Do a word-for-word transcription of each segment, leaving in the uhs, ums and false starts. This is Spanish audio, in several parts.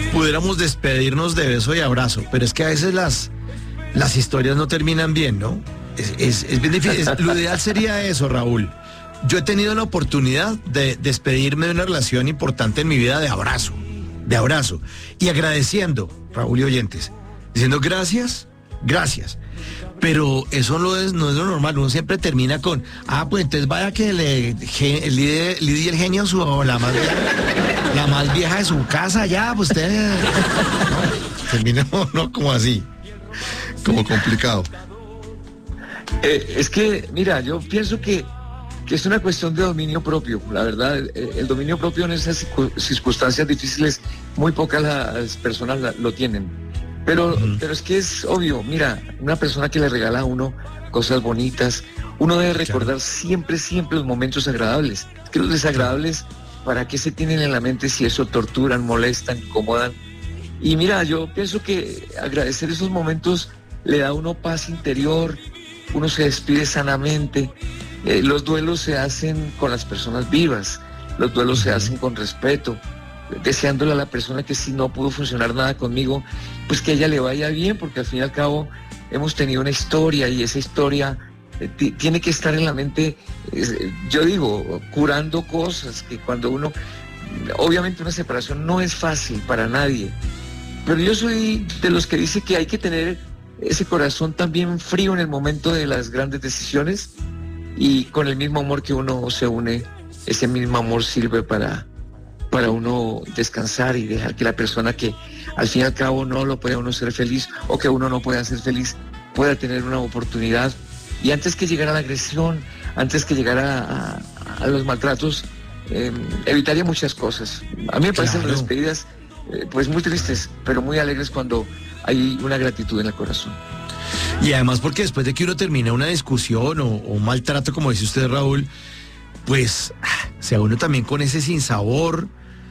pudiéramos despedirnos de beso y abrazo, pero es que a veces las, las historias no terminan bien, ¿no? Es, es, es bien difícil. Es, lo ideal sería eso, Raúl. Yo he tenido la oportunidad de despedirme de una relación importante en mi vida de abrazo, de abrazo, y agradeciendo, Raúl y oyentes, diciendo gracias, gracias. Pero eso no es, no es lo normal, uno siempre termina con, ah, pues entonces vaya que le lidie el genio su, la más, la más vieja de su casa, ya, pues usted, no, termina no como así, como complicado. Eh, es que, mira, yo pienso que, que es una cuestión de dominio propio, la verdad, el, el dominio propio en esas circunstancias difíciles, muy pocas las personas la, lo tienen. Pero, uh-huh. pero es que es obvio, mira, una persona que le regala a uno cosas bonitas, uno debe recordar claro. siempre, siempre los momentos agradables. Es que los desagradables, ¿para qué se tienen en la mente si eso torturan, molestan, incomodan? Y mira, yo pienso que agradecer esos momentos le da a uno paz interior, uno se despide sanamente. Eh, los duelos se hacen con las personas vivas, los duelos uh-huh. se hacen con respeto, deseándole a la persona que si no pudo funcionar nada conmigo, pues que a ella le vaya bien, porque al fin y al cabo hemos tenido una historia y esa historia eh, t- tiene que estar en la mente, eh, yo digo, curando cosas que cuando uno, obviamente una separación no es fácil para nadie, pero yo soy de los que dice que hay que tener ese corazón también frío en el momento de las grandes decisiones y con el mismo amor que uno se une, ese mismo amor sirve para para uno descansar y dejar que la persona que al fin y al cabo no lo puede uno ser feliz o que uno no pueda ser feliz pueda tener una oportunidad. Y antes que llegara a la agresión, antes que llegara a, a, a los maltratos, eh, evitaría muchas cosas. A mí me parecen claro. las despedidas eh, pues muy tristes, pero muy alegres cuando hay una gratitud en el corazón. Y además porque después de que uno termina una discusión o, o un maltrato, como dice usted, Raúl, pues se uno también con ese sinsabor.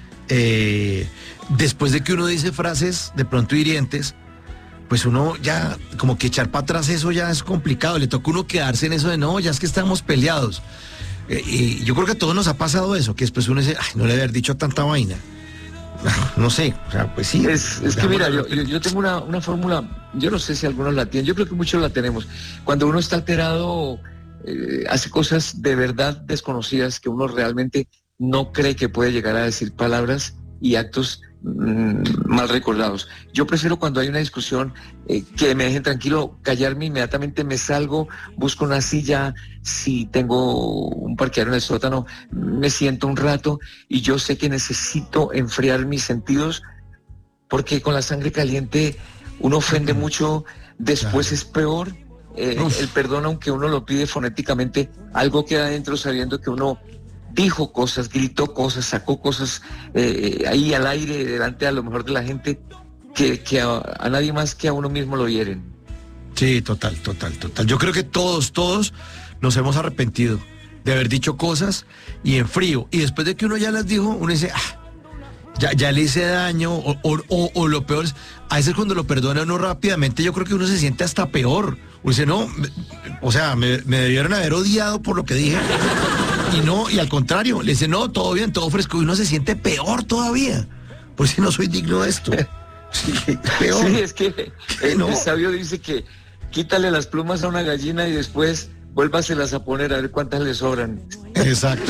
Eh, después de que uno dice frases de pronto hirientes, pues uno ya como que echar para atrás eso ya es complicado, le toca a uno quedarse en eso de no, ya es que estamos peleados. Eh, y yo creo que a todos nos ha pasado eso, que después uno dice, ay, no le haber dicho tanta vaina. No, no sé, o sea, pues sí. Es, es que mira, yo, yo, yo tengo una, una fórmula, yo no sé si algunos la tienen, yo creo que muchos la tenemos. Cuando uno está alterado, eh, hace cosas de verdad desconocidas que uno realmente no cree que puede llegar a decir palabras y actos mmm, mal recordados. Yo prefiero cuando hay una discusión eh, que me dejen tranquilo, callarme, inmediatamente me salgo, busco una silla, si tengo un parqueadero en el sótano, me siento un rato y yo sé que necesito enfriar mis sentidos porque con la sangre caliente uno ofende mucho, después claro. es peor. Eh, el perdón, aunque uno lo pide fonéticamente, algo queda adentro sabiendo que uno dijo cosas, gritó cosas, sacó cosas eh, ahí al aire, delante a lo mejor de la gente, que, que a, a nadie más que a uno mismo lo hieren. Sí, total, total, total. Yo creo que todos, todos nos hemos arrepentido de haber dicho cosas y en frío. Y después de que uno ya las dijo, uno dice, ah, ya, ya le hice daño, o, o, o, o lo peor es, a veces cuando lo perdona uno rápidamente, yo creo que uno se siente hasta peor. Uno dice, no, me, o sea, me, me debieron haber odiado por lo que dije. Y no, y al contrario, le dice, no, todo bien, todo fresco, y uno se siente peor todavía. Pues si no soy digno de esto. Sí, peor. Sí, es que el, no. el sabio dice que quítale las plumas a una gallina y después vuélvaselas a poner a ver cuántas le sobran. Exacto.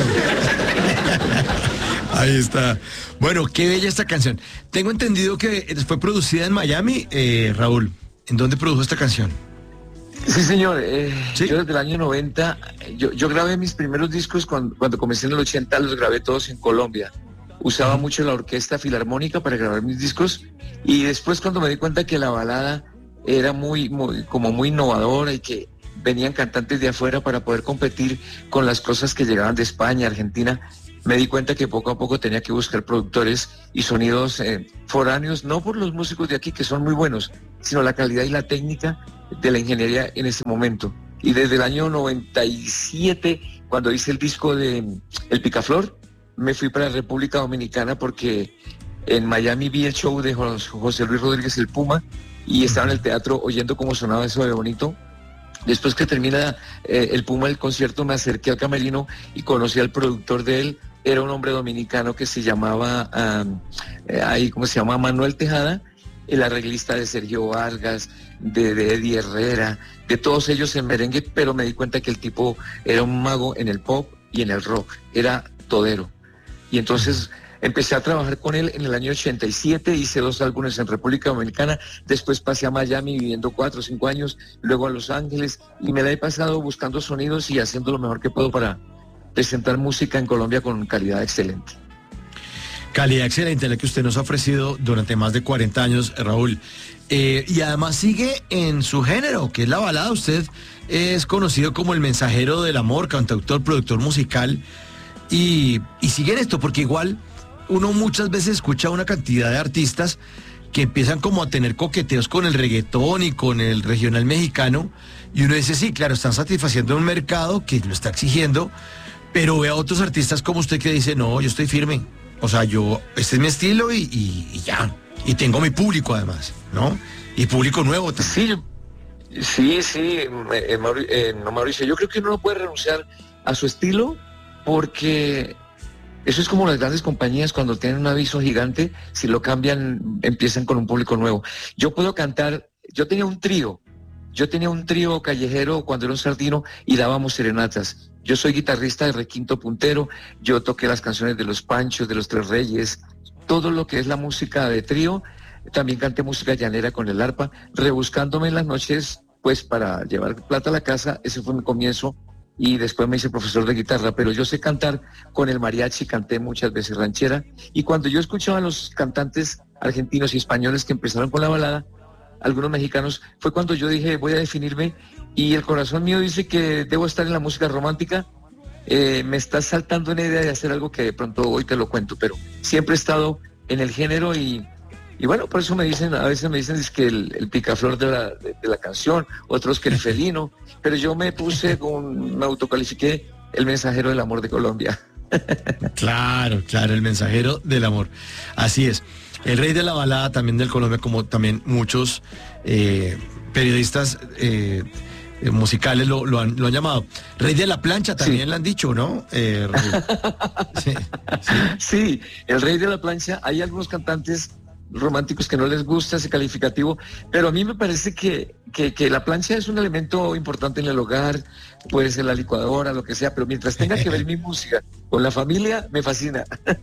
Ahí está. Bueno, qué bella esta canción. Tengo entendido que fue producida en Miami, eh, Raúl. ¿En dónde produjo esta canción? Sí, señor. Eh, ¿Sí? Yo desde el año noventa, yo, yo grabé mis primeros discos cuando, cuando comencé en el ochenta, los grabé todos en Colombia. Usaba uh-huh. mucho la orquesta filarmónica para grabar mis discos y después cuando me di cuenta que la balada era muy, muy como muy innovadora y que venían cantantes de afuera para poder competir con las cosas que llegaban de España, Argentina, me di cuenta que poco a poco tenía que buscar productores y sonidos eh, foráneos, no por los músicos de aquí que son muy buenos, sino la calidad y la técnica de la ingeniería en ese momento. Y desde el año noventa y siete, cuando hice el disco de El Picaflor, me fui para la República Dominicana porque en Miami vi el show de José Luis Rodríguez el Puma y estaba en el teatro oyendo cómo sonaba eso de bonito. Después que termina eh, el Puma el concierto, me acerqué al camerino y conocí al productor de él, era un hombre dominicano que se llamaba, um, eh, ahí, ¿cómo se llama? Manuel Tejada, el arreglista de Sergio Vargas, de, de Eddie Herrera, de todos ellos en merengue, pero me di cuenta que el tipo era un mago en el pop y en el rock, era todero. Y entonces empecé a trabajar con él en el año ochenta y siete, hice dos álbumes en República Dominicana, después pasé a Miami viviendo cuatro o cinco años, luego a Los Ángeles, y me la he pasado buscando sonidos y haciendo lo mejor que puedo para presentar música en Colombia con calidad excelente. Calidad excelente la que usted nos ha ofrecido durante más de cuarenta años, Raúl. Eh, y además sigue en su género, que es la balada. Usted es conocido como el mensajero del amor, cantautor, productor musical, y, y sigue en esto, porque igual uno muchas veces escucha una cantidad de artistas que empiezan como a tener coqueteos con el reggaetón y con el regional mexicano, y uno dice, sí, claro, están satisfaciendo un mercado que lo está exigiendo, pero ve a otros artistas como usted que dice, no, yo estoy firme. O sea, yo, este es mi estilo y, y, y ya. Y tengo mi público además, ¿no? Y público nuevo también. Sí, sí, sí, eh, Mauricio, eh, no, Mauricio, yo creo que uno no puede renunciar a su estilo porque eso es como las grandes compañías cuando tienen un aviso gigante, si lo cambian, empiezan con un público nuevo. Yo puedo cantar, yo tenía un trío, yo tenía un trío callejero cuando era un sardino y dábamos serenatas. Yo soy guitarrista de Requinto Puntero, yo toqué las canciones de Los Panchos, de Los Tres Reyes, todo lo que es la música de trío. También canté música llanera con el arpa, rebuscándome en las noches, pues para llevar plata a la casa. Ese fue mi comienzo y después me hice profesor de guitarra, pero yo sé cantar con el mariachi, canté muchas veces ranchera, y cuando yo escuchaba a los cantantes argentinos y españoles que empezaron con la balada, algunos mexicanos, fue cuando yo dije, voy a definirme, y el corazón mío dice que debo estar en la música romántica. Eh, me está saltando una idea de hacer algo que de pronto hoy te lo cuento, pero siempre he estado en el género y, y bueno, por eso me dicen, a veces me dicen es que el, el picaflor de la, de, de la canción, otros que el felino, pero yo me puse con, me autocalifiqué el mensajero del amor de Colombia. Claro, claro, el mensajero del amor. Así es. El rey de la balada también del Colombia, como también muchos eh, periodistas eh, eh, musicales lo, lo, han, lo han llamado. Rey de la plancha también, sí. Le han dicho, ¿no? Eh, sí, sí. Sí, el rey de la plancha. Hay algunos cantantes románticos que no les gusta ese calificativo, pero a mí me parece que, que, que la plancha es un elemento importante en el hogar, puede ser la licuadora, lo que sea, pero mientras tenga que ver mi música con la familia, me fascina.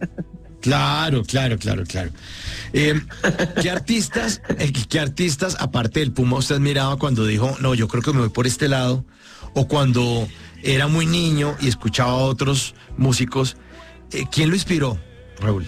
Claro, claro, claro, claro. Eh, ¿Qué artistas, eh, qué artistas, aparte del Puma, usted miraba cuando dijo, no, yo creo que me voy por este lado? O cuando era muy niño y escuchaba a otros músicos, eh, ¿quién lo inspiró, Raúl?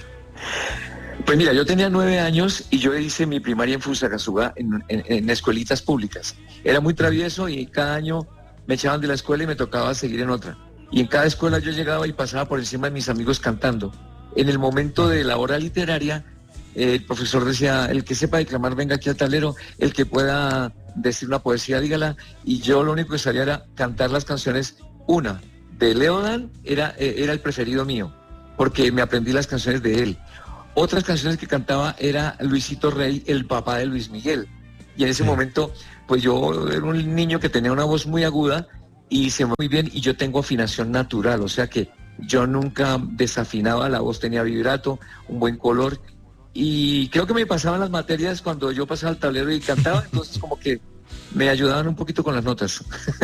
Pues mira, yo tenía nueve años y yo hice mi primaria en Fusagasugá, en, en, en escuelitas públicas. Era muy travieso y cada año me echaban de la escuela y me tocaba seguir en otra. Y en cada escuela yo llegaba y pasaba por encima de mis amigos cantando. En el momento de la hora literaria, eh, el profesor decía, el que sepa declamar venga aquí al tablero, el que pueda decir una poesía dígala, y yo lo único que sabía era cantar las canciones. Una de Leodan era, eh, era el preferido mío, porque me aprendí las canciones de él. Otras canciones que cantaba era Luisito Rey, el papá de Luis Miguel, y en ese sí. momento, pues yo era un niño que tenía una voz muy aguda y se me muy bien, y yo tengo afinación natural, o sea que yo nunca desafinaba, la voz tenía vibrato, un buen color, y creo que me pasaban las materias cuando yo pasaba al tablero y cantaba, entonces como que me ayudaban un poquito con las notas.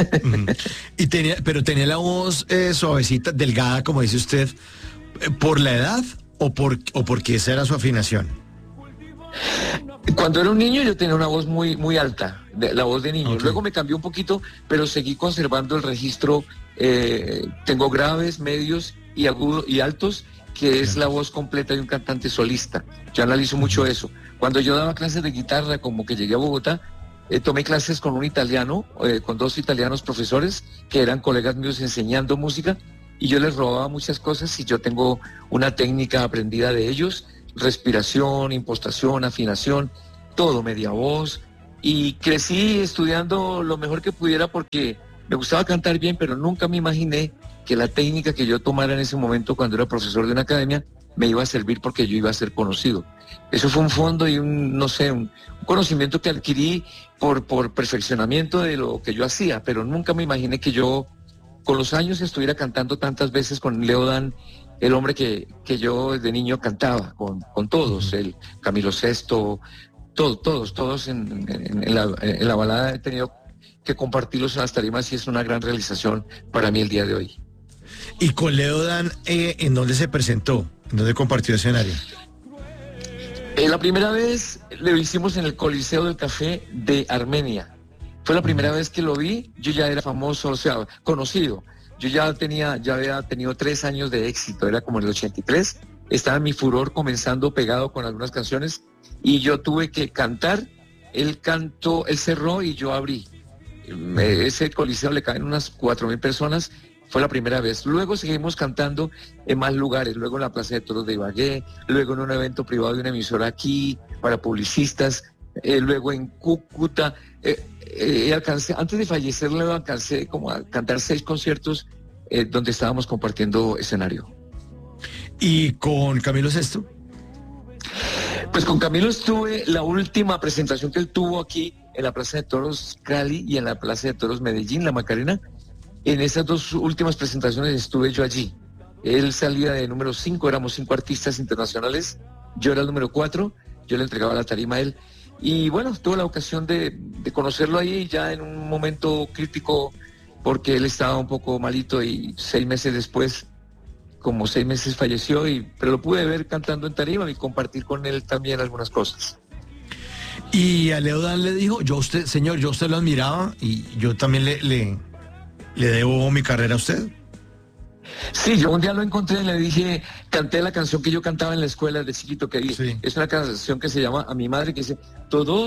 y tenía, pero tenía la voz eh, suavecita, delgada, como dice usted, ¿por la edad o, por, o porque esa era su afinación? Cuando era un niño yo tenía una voz muy, muy alta, la voz de niño. Okay. Luego me cambió un poquito, pero seguí conservando el registro. Eh, tengo graves, medios y agudos y altos, que es la voz completa de un cantante solista. Yo analizo mucho eso. Cuando yo daba clases de guitarra, como que llegué a Bogotá, eh, tomé clases con un italiano, eh, con dos italianos profesores que eran colegas míos enseñando música, y yo les robaba muchas cosas y yo tengo una técnica aprendida de ellos, respiración, impostación, afinación, todo, media voz, y crecí estudiando lo mejor que pudiera porque me gustaba cantar bien, pero nunca me imaginé que la técnica que yo tomara en ese momento cuando era profesor de una academia me iba a servir porque yo iba a ser conocido. Eso fue un fondo y un, no sé, un, un conocimiento que adquirí por, por perfeccionamiento de lo que yo hacía, pero nunca me imaginé que yo con los años estuviera cantando tantas veces con Leodan, el hombre que, que yo desde niño cantaba con, con todos, el Camilo Sesto, todo, todos, todos en, en, en, la, en la balada he tenido que compartirlos en las tarimas y es una gran realización para mí el día de hoy. ¿Y con Leo Dan, eh, en dónde se presentó? ¿En dónde compartió escenario? Eh, la primera vez lo hicimos en el Coliseo del Café de Armenia. Fue la primera vez que lo vi, yo ya era famoso, o sea, conocido. Yo ya tenía, ya había tenido tres años de éxito, era como en el ochenta y tres. Estaba en mi furor comenzando pegado con algunas canciones y yo tuve que cantar. Él cantó, él cerró y yo abrí. Ese coliseo le caen unas cuatro mil personas. Fue la primera vez. Luego seguimos cantando en más lugares, luego en la Plaza de Toros de Ibagué, luego en un evento privado de una emisora aquí para publicistas, eh, luego en Cúcuta. Eh, eh, alcancé, antes de fallecer, luego alcancé como a cantar seis conciertos eh, donde estábamos compartiendo escenario. ¿Y con Camilo Sesto? Pues con Camilo estuve la última presentación que él tuvo aquí en la Plaza de Toros Cali y en la Plaza de Toros Medellín, la Macarena. En esas dos últimas presentaciones estuve yo allí. Él salía de número cinco, éramos cinco artistas internacionales, yo era el número cuatro, yo le entregaba la tarima a él. Y bueno, tuve la ocasión de, de conocerlo ahí ya en un momento crítico porque él estaba un poco malito y seis meses después, como seis meses falleció, y, pero lo pude ver cantando en tarima y compartir con él también algunas cosas. Y a Leo Dan le dijo, yo usted, señor, yo usted lo admiraba y yo también le... le... ¿Le debo mi carrera a usted? Sí, yo un día lo encontré y le dije, canté la canción que yo cantaba en la escuela de chiquito, que sí. Es una canción que se llama A mi madre, que dice, todo